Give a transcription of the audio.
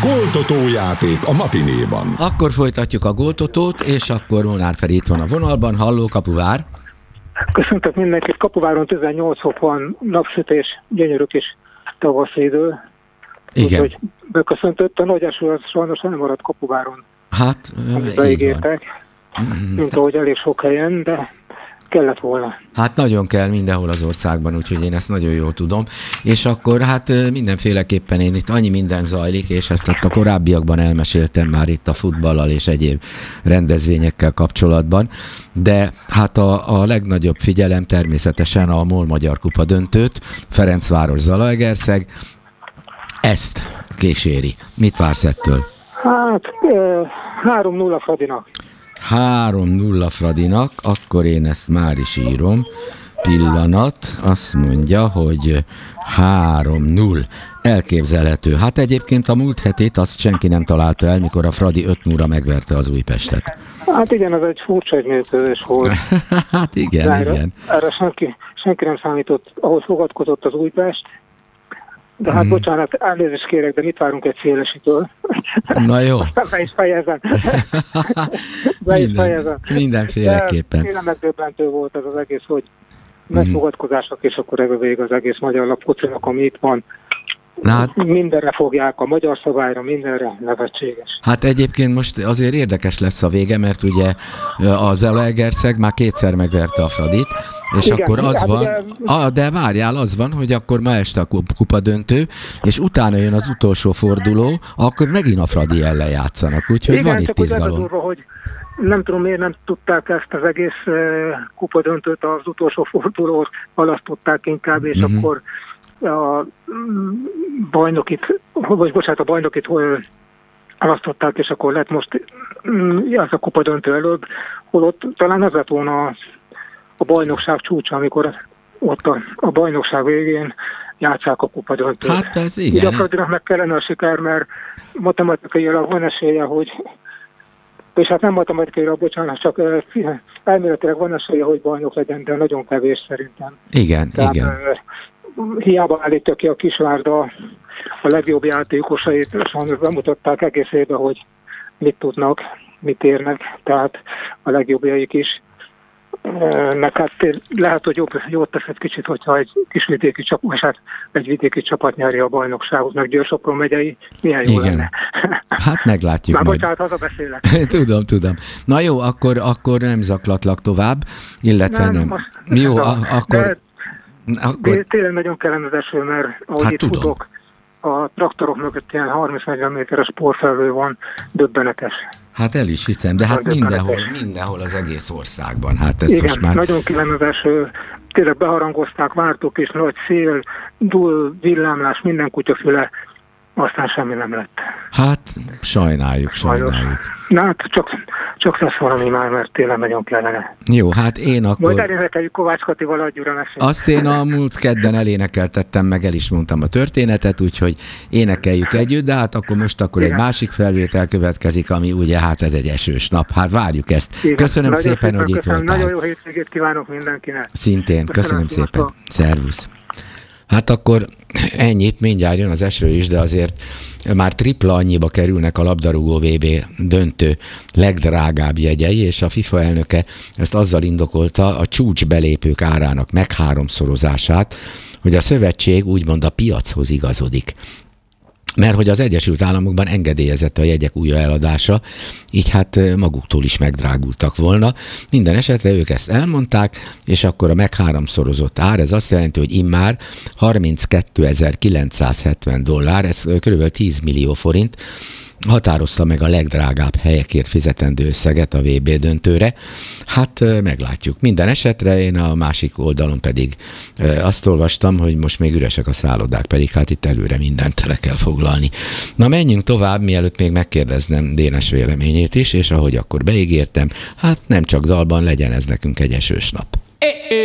Góltotó játék a matinéban. Akkor folytatjuk a góltotót, és akkor Molnár Feri itt van a vonalban. Halló, Kapuvár! Köszöntök mindenkit. Kapuváron 18 fok van, napsütés, gyönyörű kis tavaszi idő. Igen. Úgyhogy beköszöntött. A nagy eső az sajnos nem maradt Kapuváron. Hát, Amit így van. beígértek, mint ahogy elég sok helyen, de kellett volna. Hát nagyon kell mindenhol az országban, úgyhogy én ezt nagyon jól tudom. És akkor hát mindenféleképpen én itt annyi minden zajlik, és ezt ott a korábbiakban elmeséltem már itt a futballal és egyéb rendezvényekkel kapcsolatban, de hát a legnagyobb figyelem természetesen a MOL Magyar Kupa döntőt, Ferencváros Zalaegerszeg, ezt kíséri. Mit vársz ettől? Hát 3-0 Fradinak. 3-0 Fradinak, akkor én ezt már is írom. Pillanat, azt mondja, hogy 3-0. Elképzelhető. Hát egyébként a múlt hetét azt senki nem találta el, mikor a Fradi 5-0-ra megverte az Újpestet. Hát igen, ez egy furcsa mérkőzés volt. Hát igen, igen. Erre senki nem számított, ahhoz fogadkozott az Újpest. De hát bocsánat, elnézést kérek, de mit várunk egy szélesitől? Na jó. Be is fejezem. Mindenféleképpen. Tényleg megdöbbentő volt ez az egész, hogy megfogadkozások, és akkor ez a vég az egész magyar lapfocinak, ami itt van. Hát, mindenre fogják, a magyar szabályra, mindenre nevetséges. Hát egyébként most azért érdekes lesz a vége, mert ugye a Zalaegerszeg már kétszer megverte a Fradit, és igen, akkor az van, de várjál, az van, hogy akkor ma este a kupadöntő, és utána jön az utolsó forduló, akkor megint a Fradi ellen játszanak, úgyhogy igen, van itt izgalom. Durva, hogy nem tudom, miért nem tudták ezt az egész kupadöntőt, az utolsó fordulót halasztották inkább, és akkor a bajnokit elasztották, és akkor lett most az a kupa döntő előbb, holott talán az lett volna a bajnokság csúcsa, amikor ott a bajnokság végén játsszák a kupa döntőt. Hát ez igen. Gyakorlatilag meg kellene a siker, mert matematikailag van esélye, hogy és hát nem matematikailag, bocsánat, csak elméletileg van esélye, hogy bajnok legyen, de nagyon kevés szerintem. Igen, tehát, igen. Hiába állítja ki a Kisvárda a legjobb játékosait, sajnos bemutatták egész évben, hogy mit tudnak, mit érnek, tehát a legjobbjaik is. Meg hát lehet, hogy jót tesz egy kicsit, hogyha egy kis vidéki csapat, és hát egy vidéki csapat nyeri a bajnokságot, meg Győr-Sopron megyei, milyen jó lenne. Hát meglátjuk majd. Bocsánat, hazabeszélek. Tudom. Na jó, akkor nem zaklatlak tovább, illetve nem. Jó, akkor... Tényleg nagyon kellene az eső, mert ahogy hát itt tudom. Futok, a traktorok mögött ilyen 30-40 méteres porfelhő van, döbbenetes. Hát el is hiszem, de hát mindenhol az egész országban. Hát ezt igen, most már... nagyon kellene az eső, tényleg beharangozták, vártuk, és nagy szél, dúl, villámlás, minden kutyafüle, aztán semmi nem lett. Hát sajnáljuk. Na hát csak lesz valami már, mert tényleg nagyon kellene. Jó, hát én akkor... Majd elénekeljük Kovács Katival, adjúra mesélni. Azt én a múlt kedden elénekeltettem, meg el is mondtam a történetet, úgyhogy énekeljük együtt, de hát akkor most egy másik felvétel következik, ami ugye hát ez egy esős nap. Hát várjuk ezt. Igen. Köszönöm szépen, hogy itt voltál. Nagyon jó hétvégét kívánok mindenkinek. Szintén, köszönöm szépen. Szervusz. Hát akkor ennyit, mindjárt jön az eső is, de azért már tripla annyiba kerülnek a labdarúgó VB döntő legdrágább jegyei, és a FIFA elnöke ezt azzal indokolta, a csúcsbelépők árának megháromszorozását, hogy a szövetség úgymond a piachoz igazodik. Mert hogy az Egyesült Államokban engedélyezett a jegyek újraeladása, így hát maguktól is megdrágultak volna. Minden esetre ők ezt elmondták, és akkor a megháromszorozott ár, ez azt jelenti, hogy immár $32,970, ez kb. 10 millió forint, határozta meg a legdrágább helyekért fizetendő összeget a VB döntőre. Hát meglátjuk. Minden esetre én a másik oldalon pedig azt olvastam, hogy most még üresek a szállodák, pedig hát itt előre mindent le kell foglalni. Na menjünk tovább, mielőtt még megkérdeznem Dénes véleményét is, és ahogy akkor beígértem, hát nem csak dalban, legyen ez nekünk egy esős nap.